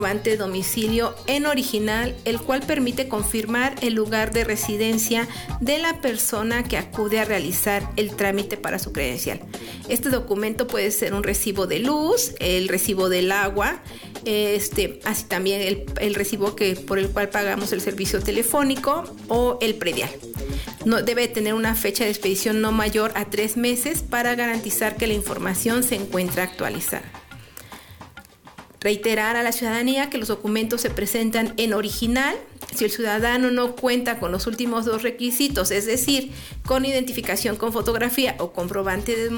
comprobante de domicilio en original, el cual permite confirmar el lugar de residencia de la persona que acude a realizar el trámite para su credencial. Este documento puede ser un recibo de luz, el recibo del agua, así también el recibo por el cual pagamos el servicio telefónico o el predial. No, debe tener una fecha de expedición no mayor a 3 meses para garantizar que la información se encuentra actualizada. Reiterar a la ciudadanía que los documentos se presentan en original. Si el ciudadano no cuenta con los últimos 2 requisitos, es decir, con identificación con fotografía o comprobante de